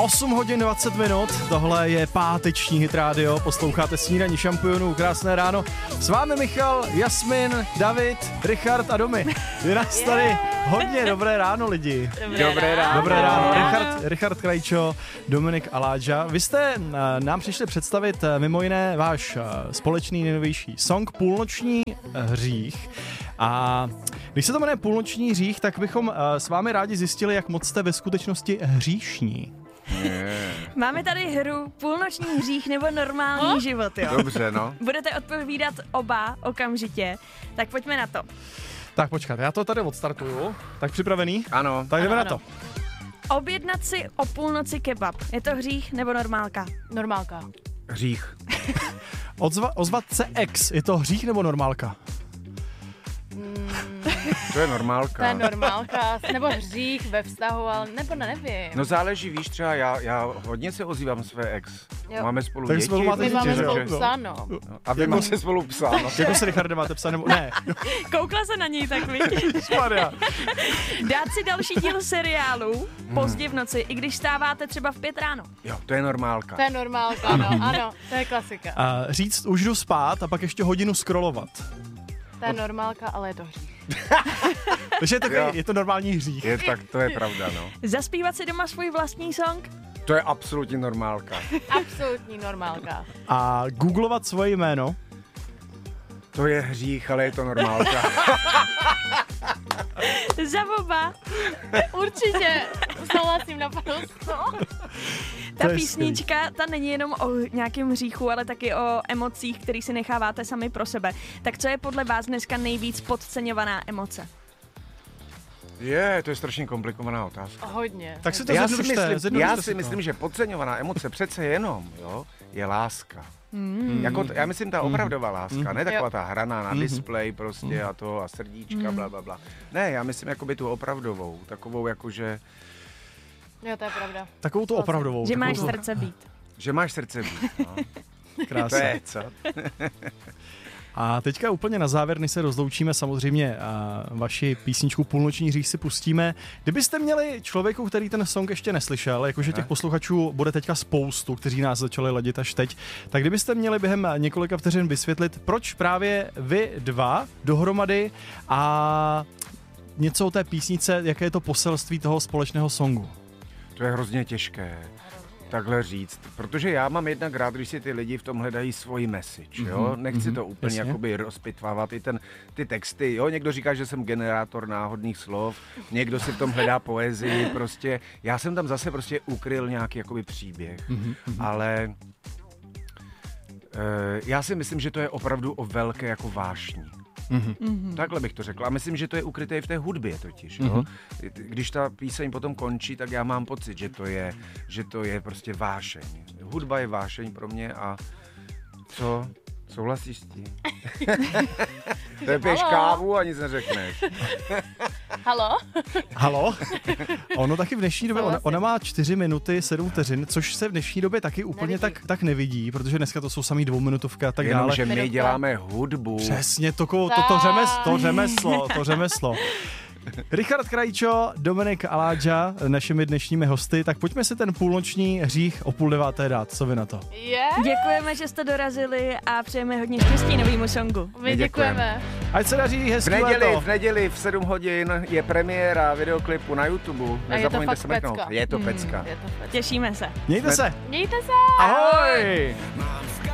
8 hodin 20 minut, tohle je páteční Hit Radio, posloucháte Snídaní šampionů, krásné ráno. S vámi Michal, Jasmin, David, Richard a Domi. Je nás tady hodně, dobré ráno lidi. Dobré ráno. Dobré ráno. Richard Krajčo, Dominik Aláža. Vy jste nám přišli představit mimo jiné váš společný nejnovější song Půlnoční hřích. A když se to jmenuje Půlnoční hřích, tak bychom s vámi rádi zjistili, jak moc jste ve skutečnosti hříšní. Máme tady hru Půlnoční hřích nebo normální život, jo? Dobře, no. Budete odpovídat oba okamžitě, tak pojďme na to. Tak počkat, já to tady odstartuju. Tak připravený? Ano. Tak jdeme na to. Objednat si o půlnoci kebab. Je to hřích nebo normálka? Normálka. Hřích. Ozvat se ex, je to hřích nebo normálka? To je normálka. To je normálka, nebo hřích ve vztahu, ale nebo nevím. No záleží, víš, třeba já hodně se ozývám své ex. Jo. Máme spolu Tak děti. spolu máte My děti, máme že jo? spolu psa, no. A vy máte spolu psa, no. Jako se Richarde máte psa nebo ne? Koukla se na něj tak, víš? Maria. Dát si další díl seriálu pozdě v noci, i když stáváte třeba v 5 ráno. Jo, to je normálka. To je normálka, ano, to je klasika. Říct už jdu spát a pak ještě hodinu scrollovat. To je normálka, ale je to hřích. Takže Jo. je to normální hřích. Tak to je pravda, no. Zaspívat si doma svůj vlastní song? To je absolutní normálka. Absolutní normálka. A googlovat svoje jméno. To je hřích, ale je to normálka. Za oba. Určitě, souhlasím naprosto. Ta To je písnička, ta není jenom o nějakém hříchu, ale taky o emocích, které si necháváte sami pro sebe. Tak co je podle vás dneska nejvíc podceňovaná emoce? To je strašně komplikovaná otázka. Hodně. Tak si to Já zjednodušte si myslím, že podceňovaná emoce přece jenom, jo, je láska. Já myslím ta opravdová láska, ne taková ta hraná na displej prostě a to a srdíčka, bla, bla, bla. Ne, já myslím jakoby tu opravdovou, takovou jakože, Jo, to je pravda. Takovou tu opravdovou. Že máš takovou tu- srdce být. že máš srdce být, no. To Krásně. je, co? A teďka úplně na závěr, než se rozloučíme, samozřejmě vaši písničku Půlnoční hřích si pustíme. Kdybyste měli člověku, který ten song ještě neslyšel, jakože těch posluchačů bude teďka spoustu, kteří nás začali ladit až teď, tak kdybyste měli během několika vteřin vysvětlit, proč právě vy dva dohromady a něco o té písnice, jaké je to poselství toho společného songu. To je hrozně těžké takhle říct, protože já mám jednak rád, když si ty lidi v tom hledají svoji message, jo, nechci to úplně jasně. jakoby rozpitvávat i ty texty, jo, někdo říká, že jsem generátor náhodných slov, někdo si v tom hledá poezii, prostě, já jsem tam zase prostě ukryl nějaký jakoby příběh, ale já si myslím, že to je opravdu o velké jako vášní. Takhle bych to řekl. A myslím, že to je ukryté i v té hudbě totiž. Jo? Když ta píseň potom končí, tak já mám pocit, že to je prostě vášeň. Hudba je vášeň pro mě a co? Souhlasíš s tím? Piješ kávu a nic neřekneš. Halo? Halo? Ono taky v dnešní době, ona má 4 minuty 7 vteřin, což se v dnešní době taky úplně tak nevidí, protože dneska to jsou samý 2minutovka a tak dále. Jenomže my děláme hudbu. Přesně, to řemeslo. Richard Krajčo, Dominik Aláža, našimi dnešními hosty, tak pojďme si ten půlnoční hřích o 8:30 dát, co vy na to? Děkujeme, že jste dorazili a přejeme hodně štěstí novému songu. My děkujeme. Ať se daří hezký léto. V neděli v 7 hodin je premiéra videoklipu na YouTube. A je to Nezapomeňte fakt se mrknout. pecka. Je to pecka. Je to fecka. Těšíme se. Mějte se. Mějte se! Ahoj!